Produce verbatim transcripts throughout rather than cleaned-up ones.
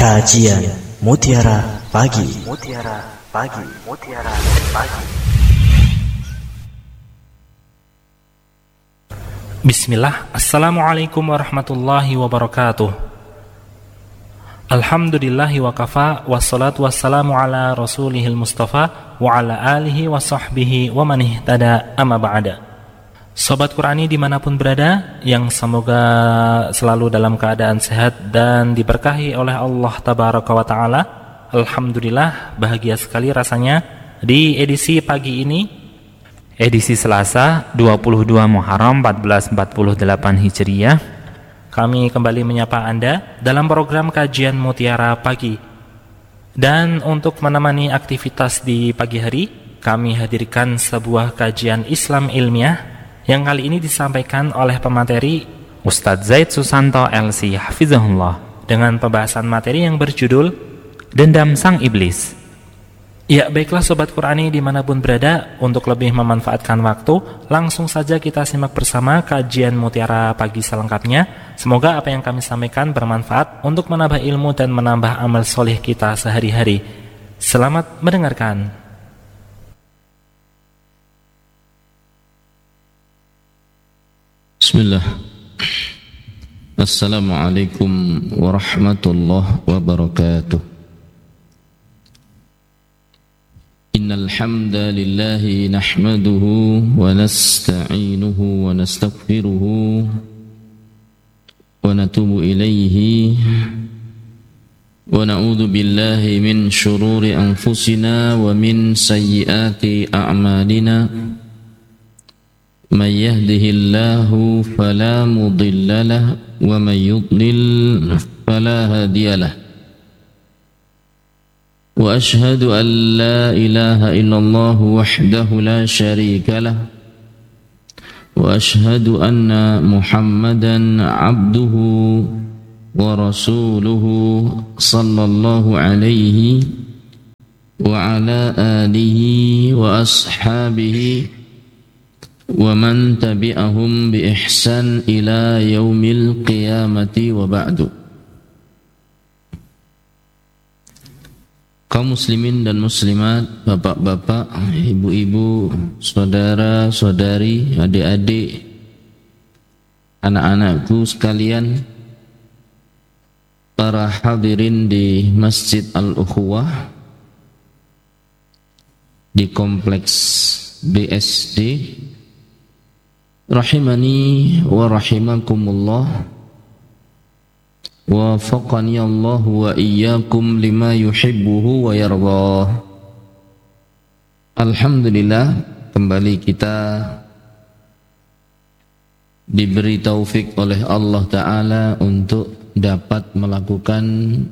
Kajian Mutiara Pagi. Mutiara Pagi. Mutiara Pagi. Bismillah. Assalamualaikum warahmatullahi wabarakatuh. Alhamdulillahi wa kafa, wassalatu wassalamu ala rasulihil mustafa wa ala alihi wa sahbihi wa man ihtada, amma ba'da. Sobat Qurani dimanapun berada, yang semoga selalu dalam keadaan sehat dan diberkahi oleh Allah Tabaraka wa Ta'ala. Alhamdulillah, bahagia sekali rasanya di edisi pagi ini, edisi Selasa dua puluh dua Muharram seribu empat ratus empat puluh delapan Hijriah, kami kembali menyapa Anda dalam program Kajian Mutiara Pagi. Dan untuk menemani aktivitas di pagi hari, kami hadirkan sebuah kajian Islam ilmiah yang kali ini disampaikan oleh pemateri Ustadz Zaid Susanto L C Hafizahullah, dengan pembahasan materi yang berjudul Dendam Sang Iblis. Ya, baiklah Sobat Qurani dimanapun berada, untuk lebih memanfaatkan waktu, langsung saja kita simak bersama kajian Mutiara Pagi selengkapnya. Semoga apa yang kami sampaikan bermanfaat untuk menambah ilmu dan menambah amal soleh kita sehari-hari. Selamat mendengarkan. Bismillah. Assalamualaikum warahmatullahi wabarakatuh. Innal hamdalillahi nahmaduhu wa nasta'inuhu wa nastaghfiruhu wa natubu ilayhi wa na'udzu billahi min shururi anfusina wa min sayyiati a'malina. Man yahdihillahu fala mudilla lahu wa man yudlil fala hadiya lahu. Wa ashhadu an la ilaha illallah wahdahu la syarika lahu wa ashhadu anna Muhammadan abduhu wa rasuluhu sallallahu alaihi wa ala alihi wa ashabihi wa man tabi'ahum bi ihsan ila yaumil qiyamati wa ba'du. Kaum muslimin dan muslimat, bapak-bapak, ibu-ibu, saudara-saudari, adik-adik, anak-anakku sekalian, para hadirin di Masjid Al-Ukhuwah di kompleks B S D, rahimani wa rahimakumullah, wafaqani Allah wa iyyakum lima yuhibbuhu wa yardah. Alhamdulillah, kembali kita diberi taufik oleh Allah Ta'ala untuk dapat melakukan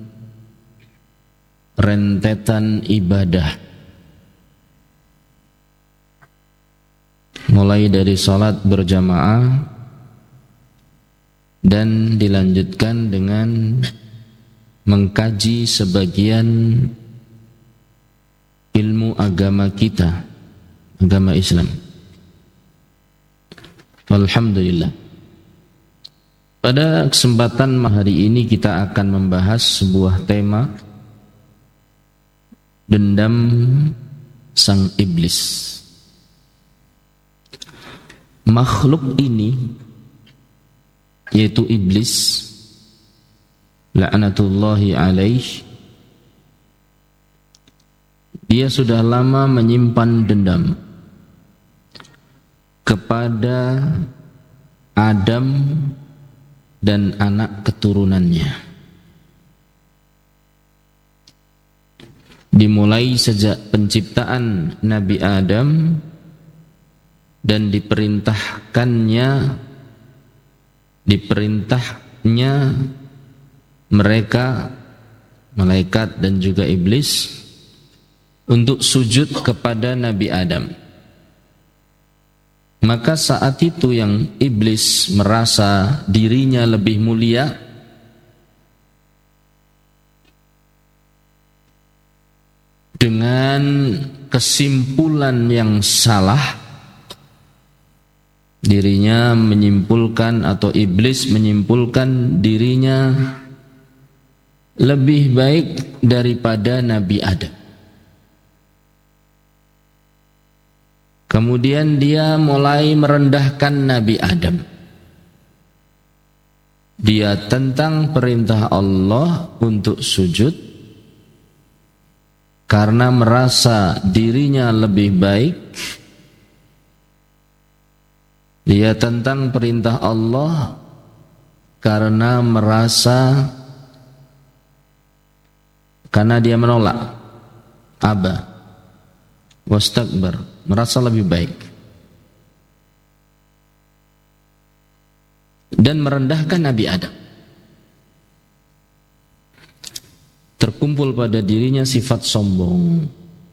rentetan ibadah, mulai dari salat berjamaah dan dilanjutkan dengan mengkaji sebagian ilmu agama kita, agama Islam. Alhamdulillah. Pada kesempatan hari ini kita akan membahas sebuah tema, dendam sang iblis. Makhluk ini, yaitu iblis, la'natullahi alaih, dia sudah lama menyimpan dendam kepada Adam dan anak keturunannya. Dimulai sejak penciptaan Nabi Adam dan diperintahkannya diperintahnya mereka, malaikat dan juga iblis, untuk sujud kepada Nabi Adam. Maka saat itu yang iblis merasa dirinya lebih mulia, dengan kesimpulan yang salah, dirinya menyimpulkan atau iblis menyimpulkan dirinya lebih baik daripada Nabi Adam. Kemudian dia mulai merendahkan Nabi Adam. Dia tentang perintah Allah untuk sujud karena merasa dirinya lebih baik. Dia tentang perintah Allah karena merasa, karena dia menolak, aba, wastakbar, merasa lebih baik, dan merendahkan Nabi Adam. Terkumpul pada dirinya sifat sombong,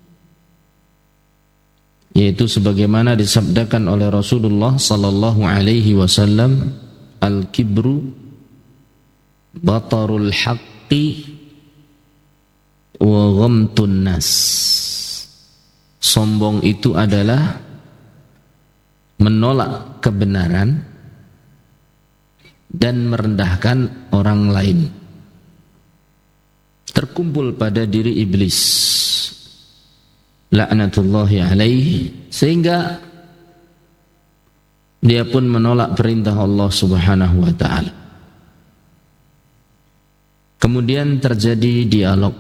yaitu sebagaimana disabdakan oleh Rasulullah sallallahu alaihi wasallam, al-kibru batarul haqqi wa ghamtun nas. Sombong itu adalah menolak kebenaran dan merendahkan orang lain. Terkumpul pada diri iblis laknatullahi alaihi, sehingga dia pun menolak perintah Allah Subhanahu wa taala. Kemudian terjadi dialog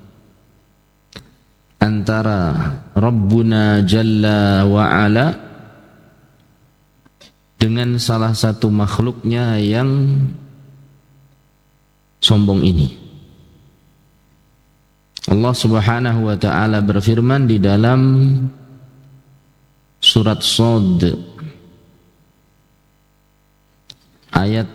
antara Rabbuna Jalla wa Ala dengan salah satu makhluknya yang sombong ini. Allah Subhanahu wa taala berfirman di dalam surat Shad ayat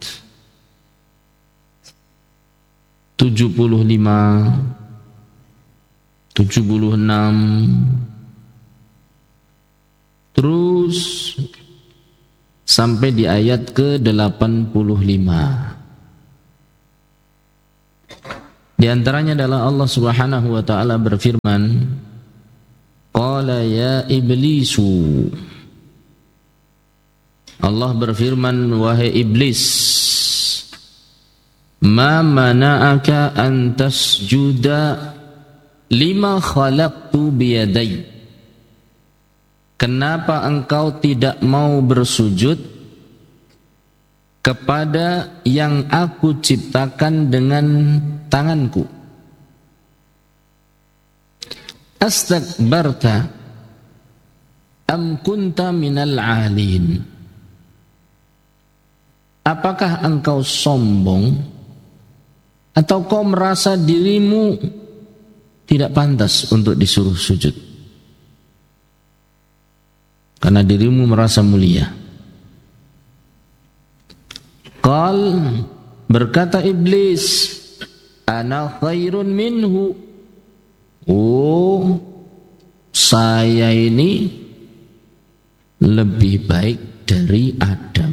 tujuh puluh lima, tujuh puluh enam, terus sampai di ayat ke delapan puluh lima. Di antaranya adalah Allah Subhanahu wa taala berfirman, qala ya iblisu. Allah berfirman, wahai iblis, ma mana'aka an tasjuda lima khalaqtu biyadai. Kenapa engkau tidak mau bersujud kepada yang aku ciptakan dengan tanganku? Astakbarta am kunta minal alin. Apakah engkau sombong atau kau merasa dirimu tidak pantas untuk disuruh sujud karena dirimu merasa mulia? Qal, berkata iblis, ana khairun minhu. Oh, saya ini lebih baik dari Adam.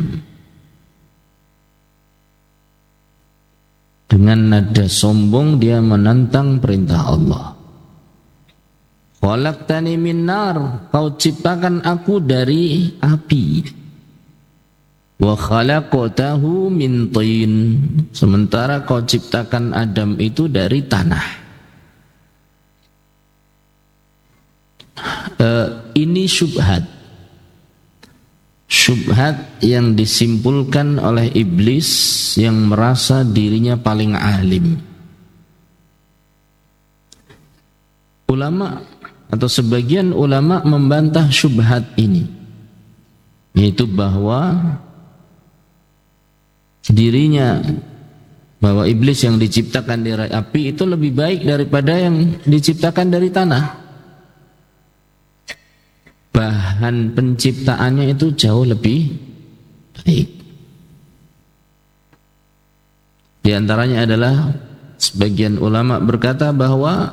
Dengan nada sombong dia menantang perintah Allah. Khalaqtani min nar, kau ciptakan aku dari api. Wa khalaqtahu min tin, sementara kau ciptakan Adam itu dari tanah. Uh, ini syubhat, syubhat yang disimpulkan oleh iblis yang merasa dirinya paling alim. Ulama atau sebagian ulama membantah syubhat ini, yaitu bahwa dirinya, bahwa iblis yang diciptakan dari api itu lebih baik daripada yang diciptakan dari tanah. Bahan penciptaannya itu jauh lebih baik. Di antaranya adalah sebagian ulama berkata bahwa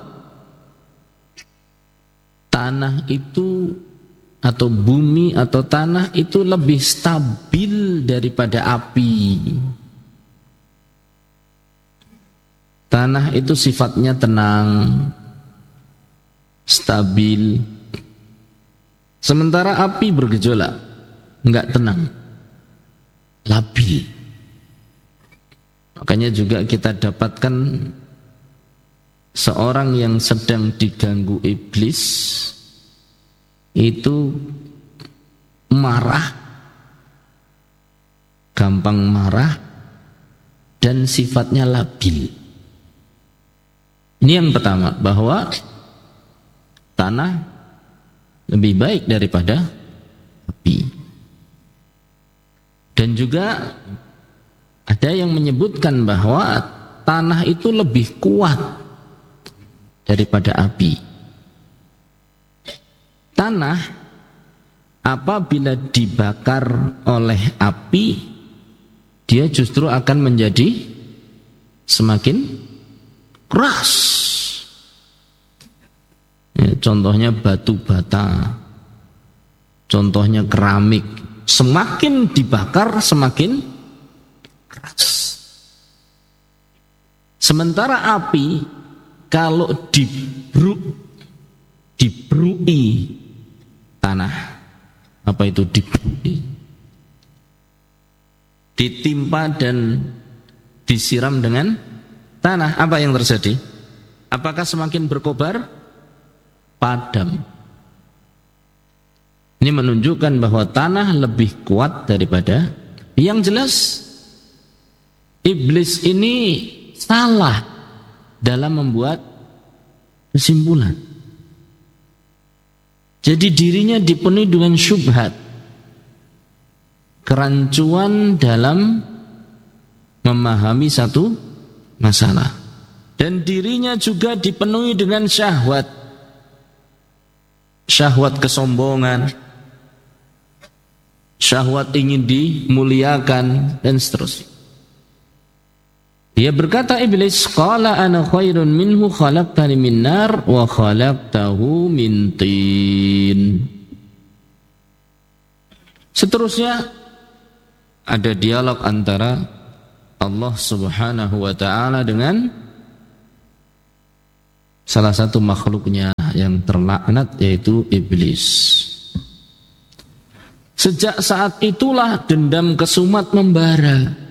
tanah itu atau bumi atau tanah itu lebih stabil daripada api. Tanah itu sifatnya tenang, stabil. Sementara api bergejolak, enggak tenang, labil. Makanya juga kita dapatkan seorang yang sedang diganggu iblis itu marah, gampang marah, dan sifatnya labil. Ini yang pertama, bahwa tanah lebih baik daripada api. Dan juga ada yang menyebutkan bahwa tanah itu lebih kuat daripada api. Tanah apabila dibakar oleh api, dia justru akan menjadi semakin keras. Ya, contohnya batu bata, contohnya keramik, semakin dibakar semakin keras. Sementara api kalau dibruk, dibrui tanah, apa itu dibrui? Ditimpa dan disiram dengan tanah, apa yang terjadi? Apakah semakin berkobar? Padam. Ini menunjukkan bahwa tanah lebih kuat daripada. Yang jelas iblis ini salah dalam membuat kesimpulan. Jadi dirinya dipenuhi dengan syubhat, kerancuan dalam memahami satu masalah, dan dirinya juga dipenuhi dengan syahwat, syahwat kesombongan, syahwat ingin dimuliakan, dan seterusnya. Dia berkata iblis, qala ana khairun minhu khalaqtani min nar wa khalaqtahu min tin. Seterusnya ada dialog antara Allah Subhanahu wa taala dengan salah satu makhluknya yang terlaknat, yaitu iblis. Sejak saat itulah dendam kesumat membara,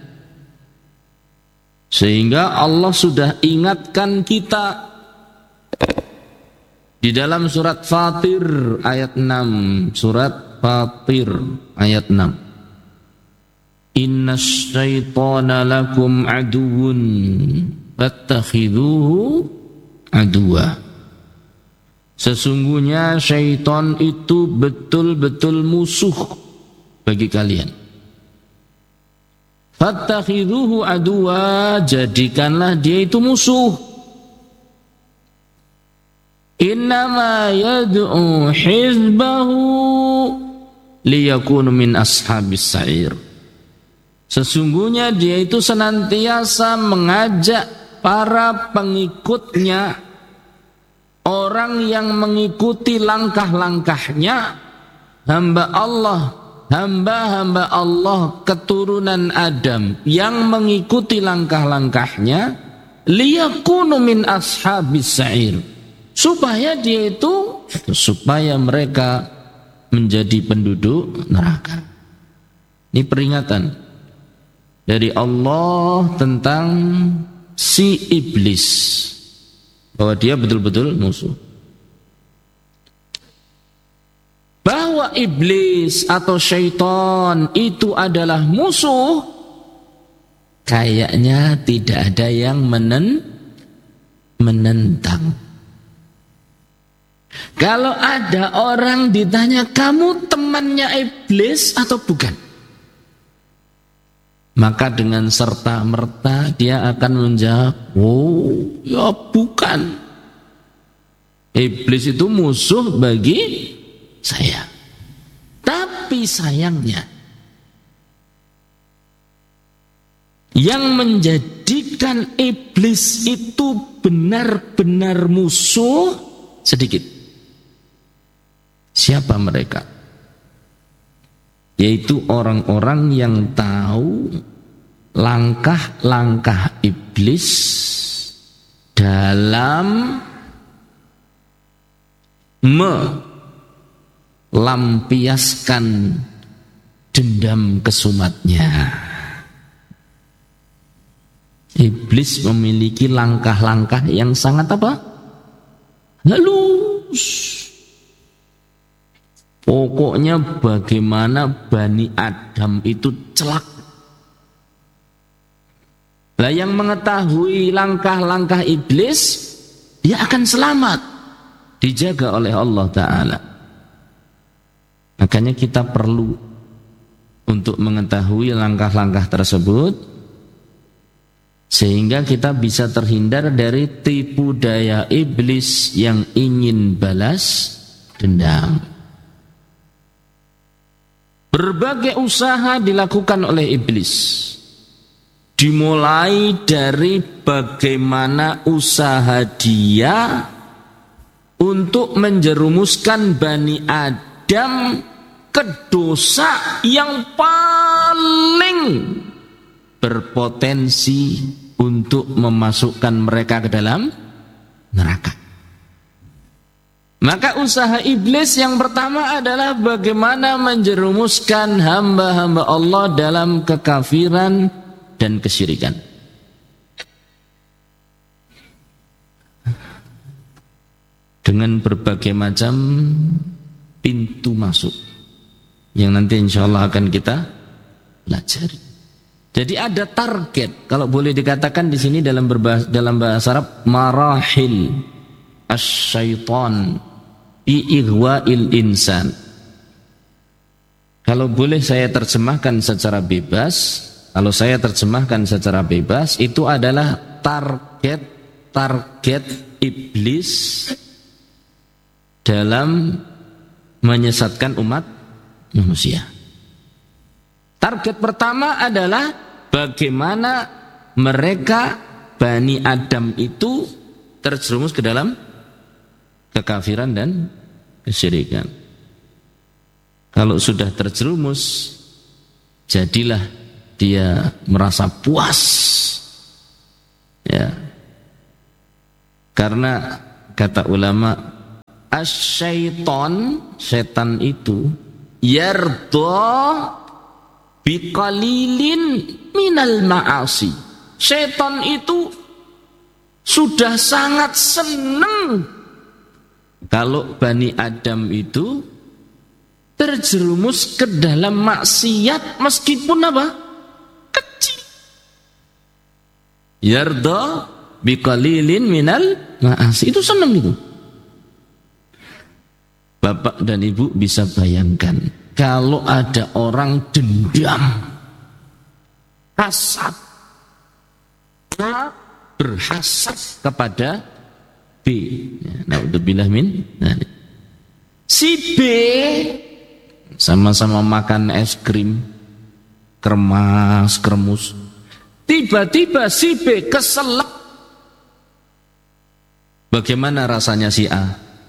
sehingga Allah sudah ingatkan kita di dalam surat Fatir ayat enam, surat Fatir ayat enam. Innas syaitana lakum aduwwun fattakhidhuhu aduwwa. Sesungguhnya syaitan itu betul-betul musuh bagi kalian. Fattakhidhuhu aduwwa, jadikanlah dia itu musuh. Innama yad'u hizbahu liyakunu min ashabis sa'ir. Sesungguhnya dia itu senantiasa mengajak para pengikutnya, orang yang mengikuti langkah-langkahnya, hamba Allah, hamba-hamba Allah keturunan Adam yang mengikuti langkah-langkahnya, liyakunu min ashabis sa'ir, supaya dia itu, supaya mereka menjadi penduduk neraka. Ini peringatan dari Allah tentang si iblis, bahwa dia betul-betul musuh. Bahwa iblis atau syaitan itu adalah musuh, kayaknya tidak ada yang menen, menentang. Kalau ada orang ditanya, kamu temannya iblis atau bukan? Maka dengan serta-merta dia akan menjawab, oh ya bukan. Iblis itu musuh bagi saya. Tapi sayangnya, yang menjadikan iblis itu benar-benar musuh sedikit. Siapa mereka? Yaitu orang-orang yang tahu langkah-langkah iblis dalam melampiaskan dendam kesumatnya. Iblis memiliki langkah-langkah yang sangat apa? Halus. Pokoknya bagaimana Bani Adam itu celak. Lah yang mengetahui langkah-langkah iblis, dia akan selamat, dijaga oleh Allah Ta'ala. Makanya kita perlu untuk mengetahui langkah-langkah tersebut, sehingga kita bisa terhindar dari tipu daya iblis yang ingin balas dendam. Berbagai usaha dilakukan oleh iblis, dimulai dari bagaimana usaha dia untuk menjerumuskan Bani Adam ke dosa yang paling berpotensi untuk memasukkan mereka ke dalam neraka. Maka usaha iblis yang pertama adalah bagaimana menjerumuskan hamba-hamba Allah dalam kekafiran dan kesyirikan. Dengan berbagai macam pintu masuk yang nanti insya Allah akan kita pelajari. Jadi ada target, kalau boleh dikatakan di sini dalam berbahasa, dalam bahasa Arab, marahil asy-syaitan bi ighwa'il insan. Kalau boleh saya terjemahkan secara bebas, kalau saya terjemahkan secara bebas, itu adalah target-target iblis dalam menyesatkan umat manusia. Target pertama adalah bagaimana mereka Bani Adam itu terjerumus ke dalam kekafiran dan kesyirikan. Kalau sudah terjerumus, jadilah dia merasa puas. Ya. Karena kata ulama, asy-syaiton, setan itu yarda biqalilin minal ma'asi. Setan itu sudah sangat senang kalau Bani Adam itu terjerumus ke dalam maksiat meskipun apa? Kecil. Yarda biqalilin minal ma'asi, itu senang itu. Bapak dan Ibu bisa bayangkan, kalau ada orang dendam, hasad, A berhasad kepada B, naudzubillah min, si B sama-sama makan es krim, kremas, kremus, tiba-tiba si B keselak. Bagaimana rasanya si A?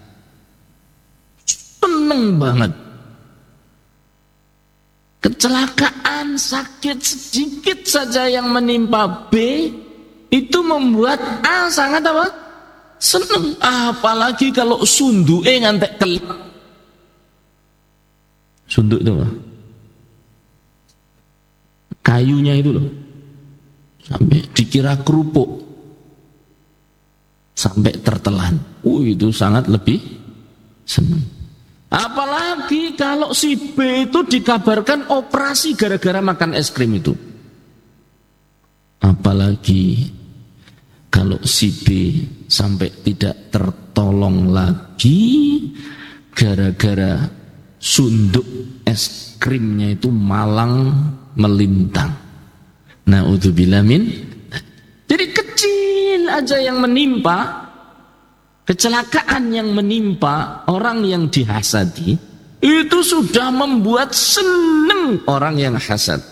Seneng banget. Kecelakaan, sakit sedikit saja yang menimpa B itu membuat A sangat apa? Seneng. Apalagi kalau sunduke ngantek kelep. Sunduk itu apa? Kayunya itu loh, sampai dikira kerupuk, sampai tertelan. Oh, itu sangat lebih seneng. Apalagi kalau si B itu dikabarkan operasi gara-gara makan es krim itu. Apalagi kalau si B sampai tidak tertolong lagi gara-gara sunduk es krimnya itu malang melintang. Na'udzubillah min. Jadi kecil aja yang menimpa, kecelakaan yang menimpa orang yang dihasadi, itu sudah membuat senang orang yang hasad.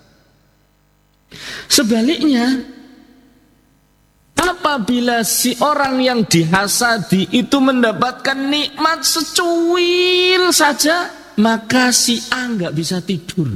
Sebaliknya, apabila si orang yang dihasadi itu mendapatkan nikmat secuil saja, maka si A nggak bisa tidur.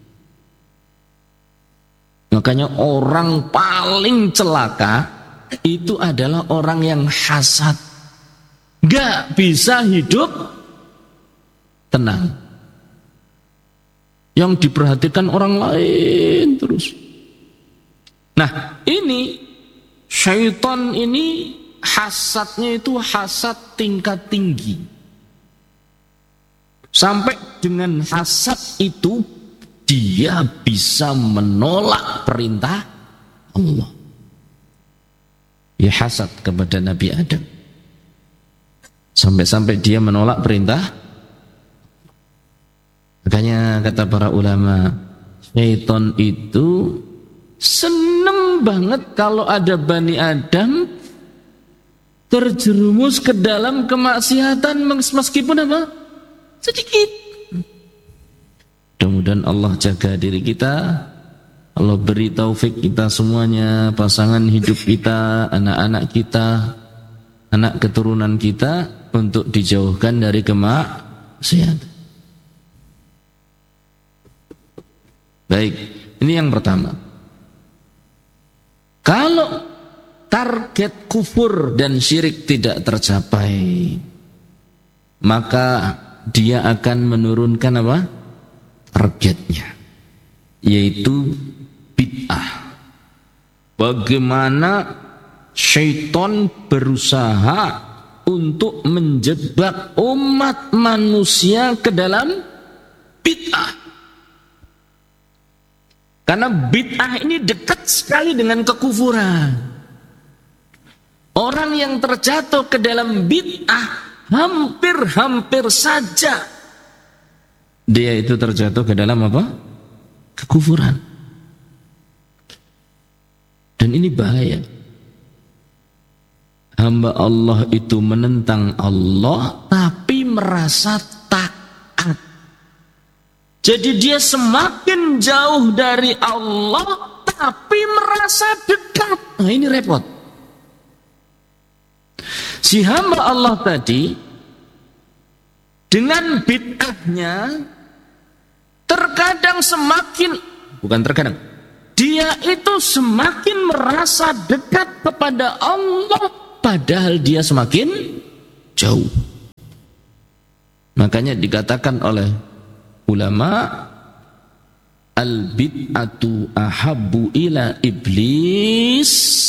Makanya orang paling celaka itu adalah orang yang hasad, gak bisa hidup tenang, yang diperhatikan orang lain terus. Nah, ini syaitan ini hasadnya itu hasad tingkat tinggi. Sampai dengan hasad itu dia bisa menolak perintah Allah. Ya, hasad kepada Nabi Adam. Sampai-sampai dia menolak perintah. Makanya kata para ulama, syaitan itu seneng banget kalau ada Bani Adam terjerumus ke dalam kemaksiatan meskipun apa? Sedikit. Mudah-mudahan Allah jaga diri kita, Allah beri taufik kita semuanya, pasangan hidup kita, anak-anak kita, anak keturunan kita, untuk dijauhkan dari kemaksiatan. Baik, ini yang pertama. Kalau target kufur dan syirik tidak tercapai, maka dia akan menurunkan apa? Targetnya, yaitu bid'ah. Bagaimana syaitan berusaha untuk menjebak umat manusia ke dalam bid'ah. Karena bid'ah ini dekat sekali dengan kekufuran. Orang yang terjatuh ke dalam bid'ah hampir-hampir saja dia itu terjatuh ke dalam apa? Kekufuran. Dan ini bahaya. Hamba Allah itu menentang Allah tapi merasa taat. Jadi dia semakin jauh dari Allah tapi merasa dekat. Nah, ini repot. Si hamba Allah tadi dengan bid'ahnya terkadang semakin, bukan terkadang, dia itu semakin merasa dekat kepada Allah padahal dia semakin jauh. Makanya dikatakan oleh ulama, al-bid'atu ahabbu ila iblis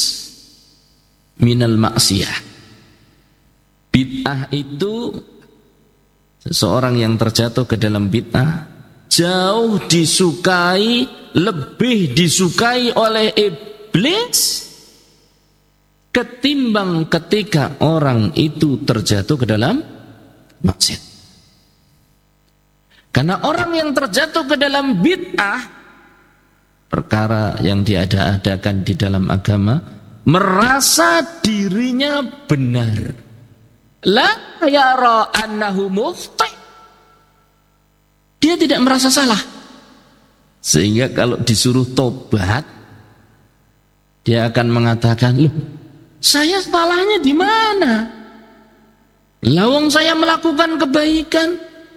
minal maksiyah. Bid'ah itu, seseorang yang terjatuh ke dalam bid'ah jauh disukai, lebih disukai oleh iblis ketimbang ketika orang itu terjatuh ke dalam maksiat. Karena orang yang terjatuh ke dalam bid'ah, perkara yang diada-adakan di dalam agama, merasa dirinya benar. La yara annahu mufti. Dia tidak merasa salah. Sehingga kalau disuruh tobat, dia akan mengatakan, loh, saya salahnya di mana? Lawang saya melakukan kebaikan,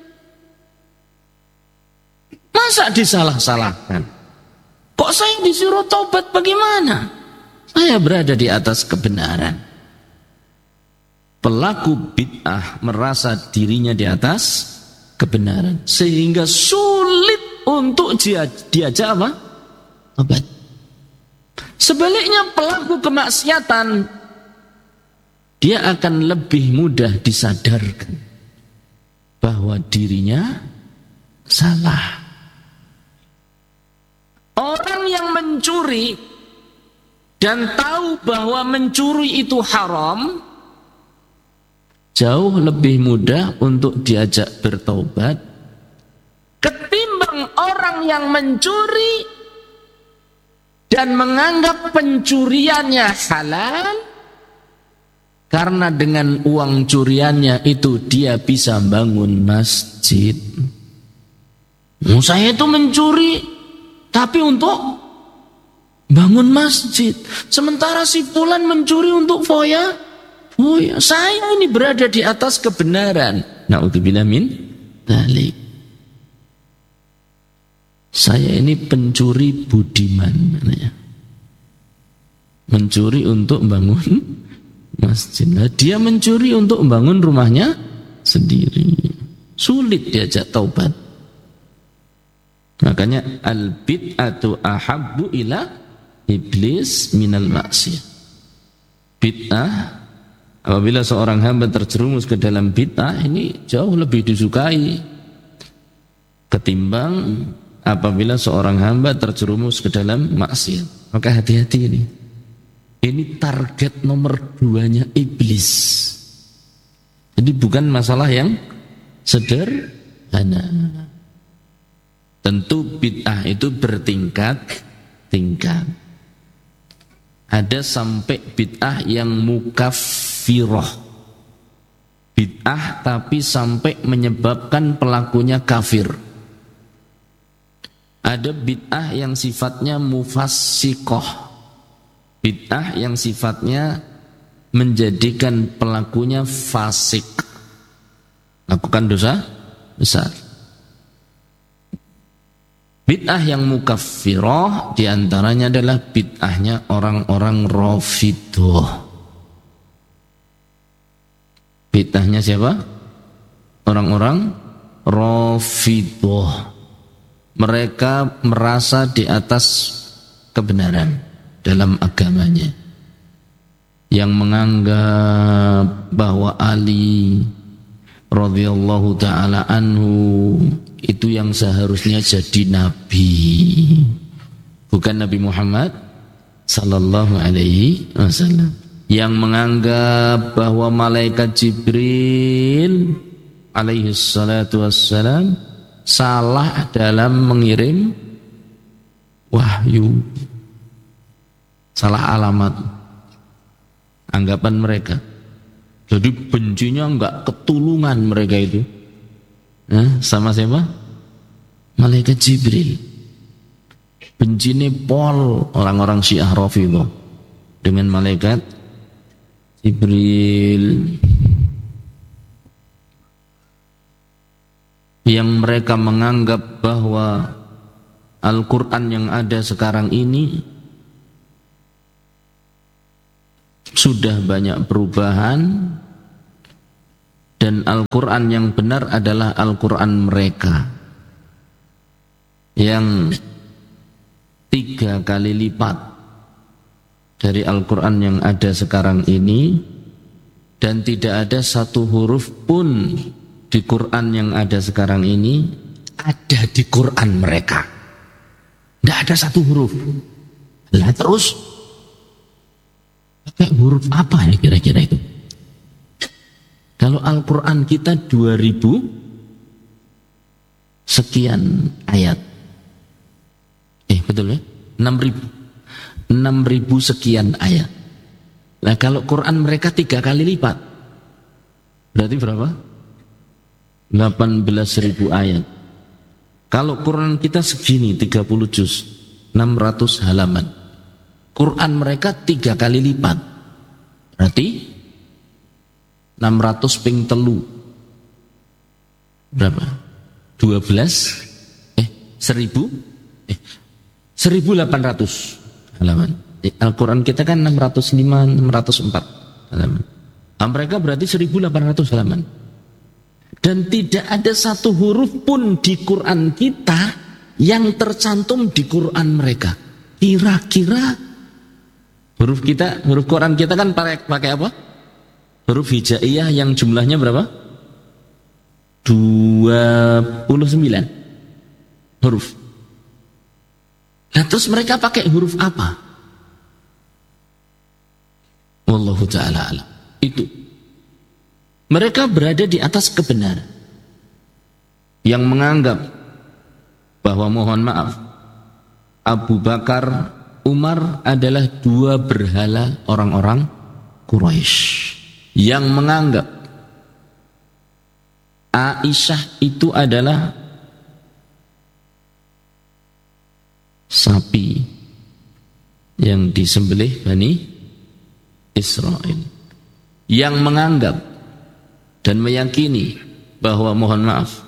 masa disalah-salahkan? Kok saya disuruh taubat bagaimana? Saya berada di atas kebenaran. Pelaku bid'ah merasa dirinya di atas kebenaran, sehingga sulit untuk dia, diajak apa? Taubat. Sebaliknya pelaku kemaksiatan, dia akan lebih mudah disadarkan bahwa dirinya salah. Orang yang mencuri dan tahu bahwa mencuri itu haram, jauh lebih mudah untuk diajak bertaubat ketimbang orang yang mencuri dan menganggap pencuriannya halal, karena dengan uang curiannya itu dia bisa bangun masjid. Oh, saya itu mencuri tapi untuk bangun masjid, sementara si fulan mencuri untuk foya. Oh ya, saya ini berada di atas kebenaran. Na'udzubillah min dzalik. Saya ini pencuri budiman, namanya. Mencuri untuk bangun masjid. Nah, dia mencuri untuk membangun rumahnya sendiri. Sulit diajak taubat. Makanya al-bid'atu ahabbu ila iblis minal maksiyah. Bid'ah, apabila seorang hamba terjerumus ke dalam bid'ah, ini jauh lebih disukai ketimbang apabila seorang hamba terjerumus ke dalam maksiat. Maka hati-hati ini. Ini target nomor duanya iblis. Jadi bukan masalah yang sederhana. Tentu bid'ah itu bertingkat-tingkat. Ada sampai bid'ah yang mukaffirah. Bid'ah tapi sampai menyebabkan pelakunya kafir. Ada bid'ah yang sifatnya mufassiqah. Bid'ah yang sifatnya menjadikan pelakunya fasik. Lakukan dosa besar. Bid'ah yang mukaffirah diantaranya adalah bid'ahnya orang-orang Rafidhah. Bid'ahnya siapa? Orang-orang Rafidhah. Mereka merasa di atas kebenaran dalam agamanya, yang menganggap bahwa Ali radhiyallahu ta'ala anhu itu yang seharusnya jadi nabi, bukan Nabi Muhammad sallallahu alaihi wasallam, yang menganggap bahwa malaikat Jibril alaihi salatu wassalam salah dalam mengirim wahyu, salah alamat anggapan mereka. Jadi bencinya enggak ketulungan mereka itu. Nah, sama siapa? Malaikat Jibril. Bencine pol orang-orang Syiah Rafidhah dengan malaikat Jibril. Yang mereka menganggap bahwa Al-Quran yang ada sekarang ini sudah banyak perubahan, dan Al-Quran yang benar adalah Al-Quran mereka yang tiga kali lipat dari Al-Quran yang ada sekarang ini, dan tidak ada satu huruf pun di Quran yang ada sekarang ini ada di Quran mereka. Tidak ada satu huruf. Lah terus pakai huruf apa ya kira-kira itu? Kalau Al-Quran kita dua ribu sekian ayat. Eh betul ya? enam ribu. enam ribu sekian ayat. Nah kalau Quran mereka tiga kali lipat, berarti berapa? delapan belas ribu ayat. Kalau Quran kita segini tiga puluh juz, enam ratus halaman. Quran mereka tiga kali lipat, berarti enam ratus ping telu berapa? dua belas eh seribu eh seribu delapan ratus halaman. Al-Quran kita kan enam ratus lima, enam ratus empat halaman. Nah, mereka berarti seribu delapan ratus halaman. Dan tidak ada satu huruf pun di Quran kita yang tercantum di Quran mereka. Kira-kira huruf kita, huruf Quran kita kan pakai pakai apa? Huruf hijaiyah yang jumlahnya berapa? dua puluh sembilan huruf. Nah terus mereka pakai huruf apa? Wallahu ta'ala alam. Itu mereka berada di atas kebenaran, yang menganggap bahwa mohon maaf Abu Bakar, Umar adalah dua berhala orang-orang Quraisy, yang menganggap Aisyah itu adalah sapi yang disembelih Bani Israel, yang menganggap dan meyakini bahwa mohon maaf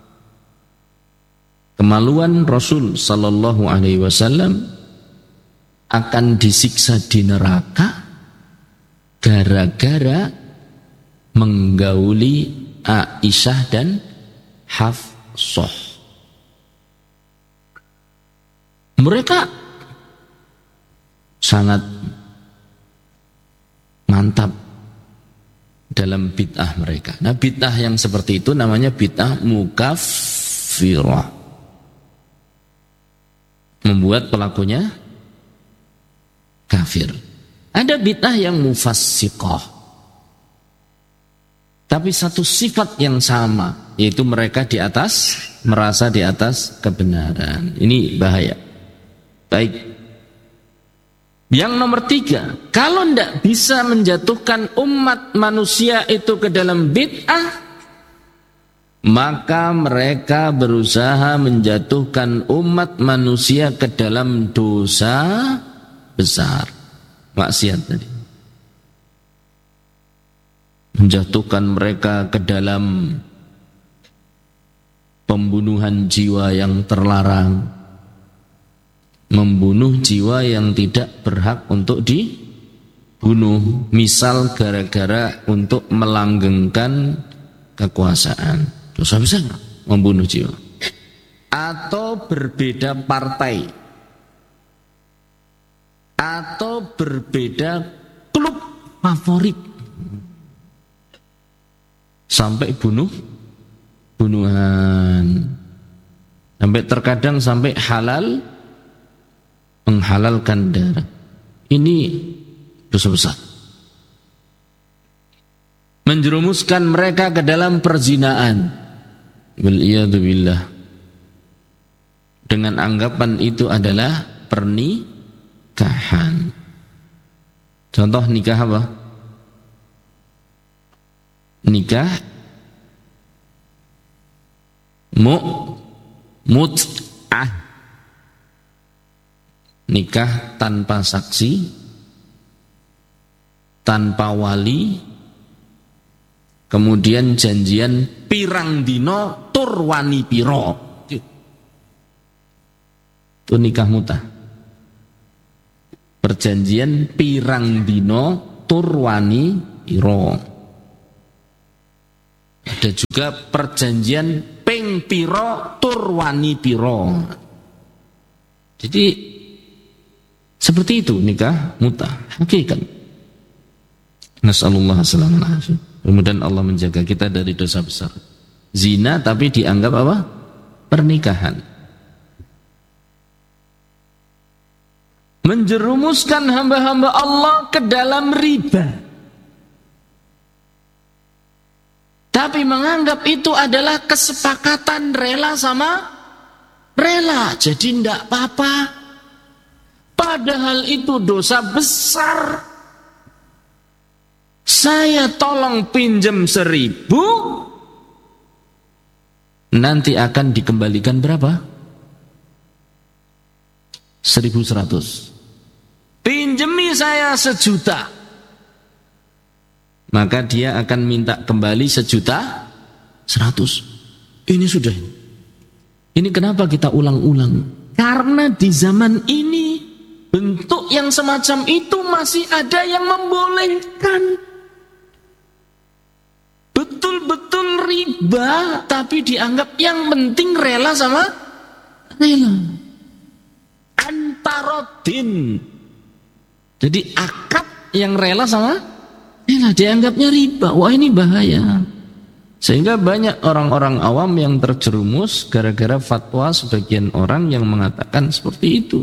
kemaluan Rasul sallallahu alaihi wasallam akan disiksa di neraka gara-gara menggauli Aisyah dan Hafsah. Mereka sangat mantap dalam bid'ah mereka. Nah, bid'ah yang seperti itu namanya bid'ah mukaffirah, membuat pelakunya kafir. Ada bid'ah yang mufassiqah, tapi satu sifat yang sama, yaitu mereka di atas, merasa di atas kebenaran. Ini bahaya. Baik. Yang nomor tiga, kalau tidak bisa menjatuhkan umat manusia itu ke dalam bid'ah, maka mereka berusaha menjatuhkan umat manusia ke dalam dosa besar, maksiat tadi. Menjatuhkan mereka ke dalam pembunuhan jiwa yang terlarang, membunuh jiwa yang tidak berhak untuk dibunuh, misal gara-gara untuk melanggengkan kekuasaan, dosa besar membunuh jiwa. Atau berbeda partai, atau berbeda klub favorit, sampai bunuh bunuhan, sampai terkadang sampai halal, menghalalkan darah. Ini dosa besar. Menjerumuskan mereka ke dalam perzinaan, wal-iyadu billah, dengan anggapan itu adalah pernikahan. Contoh nikah apa? Nikah mu mut'ah, nikah tanpa saksi, tanpa wali, kemudian janjian pirang dino tur wani piro, itu nikah mut'ah. Perjanjian pirang dino tur wani piro. Ada juga perjanjian ping piro tur wani piro. Jadi seperti itu nikah mut'ah hakikat. Nasallallahu alaihi wasallam. Kemudian Allah menjaga kita dari dosa besar. Zina tapi dianggap apa? Pernikahan. Menjerumuskan hamba-hamba Allah ke dalam riba, tapi menganggap itu adalah kesepakatan rela sama rela, jadi tidak apa-apa. Padahal itu dosa besar. Saya tolong pinjam seribu, nanti akan dikembalikan berapa? Seribu seratus. Pinjemi saya sejuta, maka dia akan minta kembali sejuta seratus. Ini sudah. Ini kenapa kita ulang-ulang? Karena di zaman ini bentuk yang semacam itu masih ada yang membolehkan. Betul-betul riba, tapi dianggap yang penting rela sama rela. Antarodin. Jadi akad yang rela sama rela dianggapnya riba. Wah, ini bahaya. Sehingga banyak orang-orang awam yang terjerumus gara-gara fatwa sebagian orang yang mengatakan seperti itu.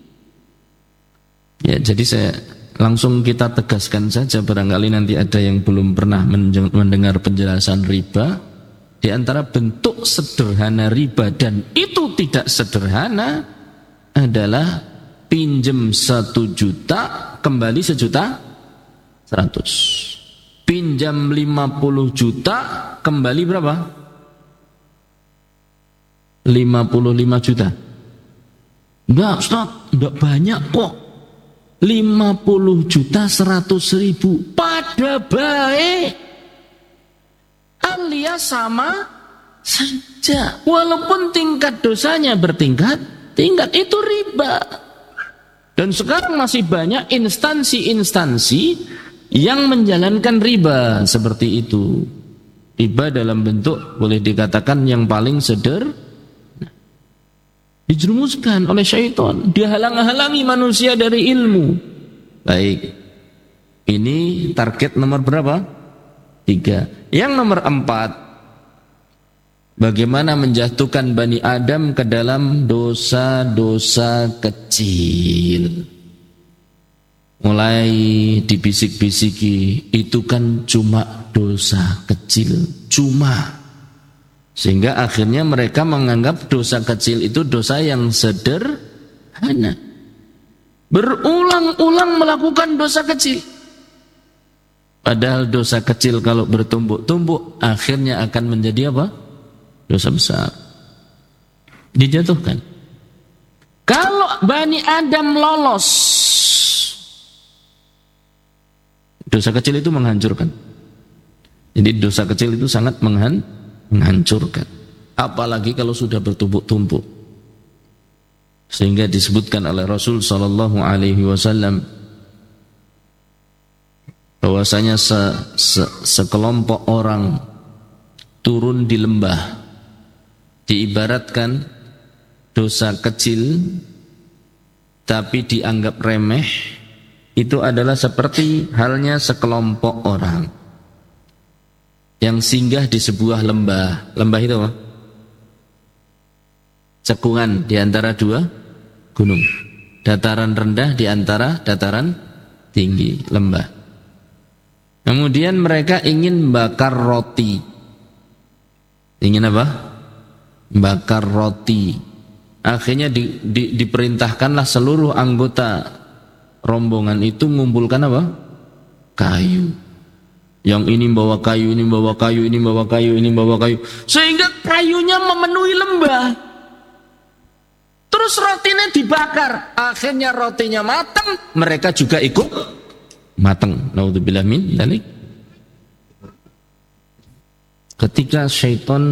Ya, jadi saya langsung kita tegaskan saja, barangkali nanti ada yang belum pernah mendengar penjelasan riba. Di antara bentuk sederhana riba, dan itu tidak sederhana, adalah pinjem satu juta kembali sejuta seratus. Pinjam lima puluh juta kembali berapa? lima puluh lima juta. Enggak Ustaz, enggak banyak kok. lima puluh juta seratus ribu pada baik, alias sama saja. Walaupun tingkat dosanya bertingkat, tingkat itu riba. Dan sekarang masih banyak instansi-instansi yang menjalankan riba seperti itu. Riba dalam bentuk boleh dikatakan yang paling sederhana. Dijerumuskan oleh syaitan, dihalang-halangi manusia dari ilmu. Baik, ini target nomor berapa? Tiga. Yang nomor empat, bagaimana menjatuhkan Bani Adam ke dalam dosa-dosa kecil. Mulai dibisik-bisiki, itu kan cuma dosa kecil, cuma. Sehingga akhirnya mereka menganggap dosa kecil itu dosa yang sederhana. Berulang-ulang melakukan dosa kecil. Padahal dosa kecil kalau bertumbuk-tumbuk akhirnya akan menjadi apa? Dosa besar. Dijatuhkan. Kalau Bani Adam lolos, dosa kecil itu menghancurkan. Jadi dosa kecil itu sangat menghancurkan. menghancurkan, apalagi kalau sudah bertumpuk-tumpuk. Sehingga disebutkan oleh Rasul sallallahu alaihi wasallam bahwasanya se, se, sekelompok orang turun di lembah, diibaratkan dosa kecil tapi dianggap remeh, itu adalah seperti halnya sekelompok orang yang singgah di sebuah lembah. Lembah itu apa? Cekungan di antara dua gunung. Dataran rendah di antara dataran tinggi, lembah. Kemudian mereka ingin bakar roti. Ingin apa? Bakar roti. Akhirnya di, di, diperintahkanlah seluruh anggota rombongan itu mengumpulkan apa? Kayu. Yang ini bawa kayu, ini bawa kayu, ini bawa kayu, ini bawa kayu. Sehingga kayunya memenuhi lembah. Terus rotinya dibakar. Akhirnya rotinya matang, mereka juga ikut matang. Naudzubillah min dzalik. Ketika syaitan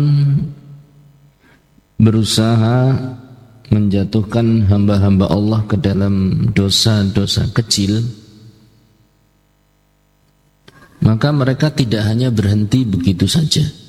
berusaha menjatuhkan hamba-hamba Allah ke dalam dosa-dosa kecil, maka mereka tidak hanya berhenti begitu saja.